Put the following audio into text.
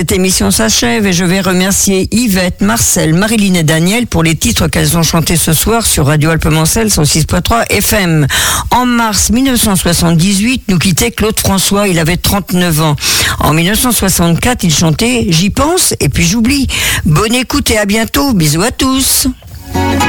cette émission s'achève et je vais remercier Yvette, Marcel, Marilyn et Daniel pour les titres qu'elles ont chantés ce soir sur Radio Alpemancel 106.3 FM. En mars 1978, nous quittait Claude François, il avait 39 ans. En 1964, il chantait « J'y pense et puis j'oublie ». Bonne écoute et à bientôt, bisous à tous.